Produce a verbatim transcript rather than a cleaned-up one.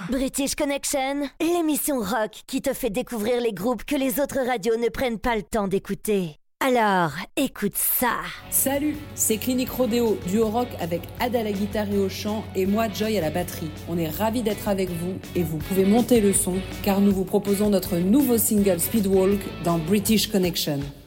British Connection, l'émission rock qui te fait découvrir les groupes que les autres radios ne prennent pas le temps d'écouter. Alors, écoute ça. Salut, c'est Clinique Rodéo, duo rock avec Ad à la guitare et au chant et moi Joy à la batterie. On est ravis d'être avec vous et vous pouvez monter le son car nous vous proposons notre nouveau single Speedwalk dans British Connection.